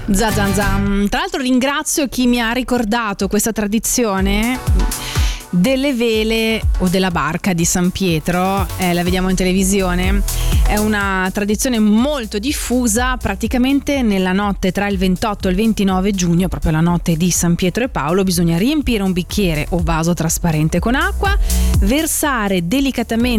Tra l'altro ringrazio chi mi ha ricordato questa tradizione delle vele o della barca di San Pietro, la vediamo in televisione. È una tradizione molto diffusa, praticamente nella notte tra il 28 e il 29 giugno, proprio la notte di San Pietro e Paolo, bisogna riempire un bicchiere o vaso trasparente con acqua, versare delicatamente